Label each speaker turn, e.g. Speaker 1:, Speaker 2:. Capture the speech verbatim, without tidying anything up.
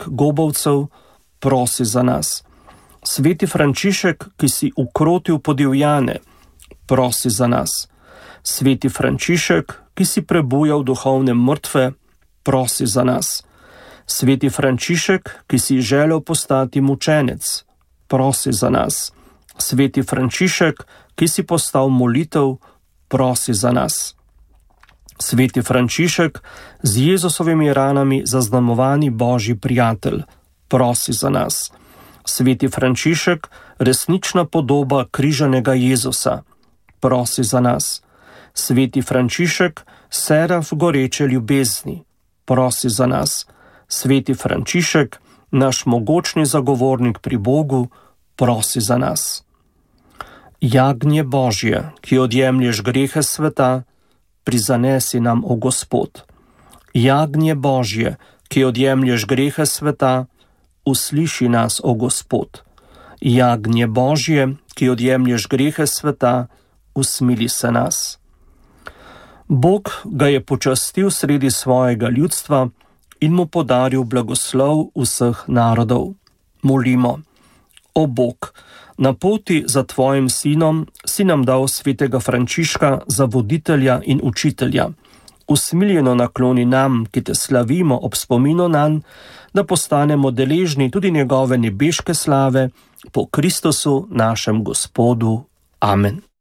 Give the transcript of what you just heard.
Speaker 1: Frančišek Gobovcev, prosi za nas. Sveti Frančišek, ki si ukrotil podivjane, prosi za nas. Sveti Frančišek, ki si prebujal duhovne mrtve, prosi za nas. Sveti Frančišek, ki si želel postati mučenec, prosi za nas. Sveti Frančišek, ki si postal molitev, prosi za nas. Sveti Frančišek, z Jezusovimi ranami zaznamovani Božji prijatelj, prosi za nas. Sveti Frančišek, resnična podoba križanega Jezusa, prosi za nas. Sveti Frančišek, seraf goreče ljubezni, prosi za nas. Sveti Frančišek, naš mogočni zagovornik pri Bogu, prosi za nas. Jagnje Božje, ki odjemlješ grehe sveta, prizanesi nam, o Gospod. Jagnje Božje, ki odjemlješ grehe sveta, usliši nas, o Gospod. Jagnje Božje, ki odjemlješ grehe sveta, usmili se nas. Bog ga je počastil sredi svojega ljudstva in mu podaril blagoslov vseh narodov. Molimo. O Bog, na poti za tvojim sinom si nam dal svetega Frančiška za voditelja in učitelja. Usmiljeno nakloni nam, ki te slavimo ob spominu nanj, da postanemo deležni tudi njegove nebeške slave po Kristusu našem Gospodu. Amen.